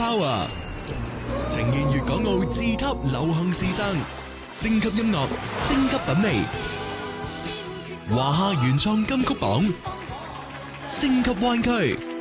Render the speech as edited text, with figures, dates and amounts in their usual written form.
Power， 呈現粵港澳自級流行時尚，升級音樂，升級品味。華夏原創金曲榜，升級灣區。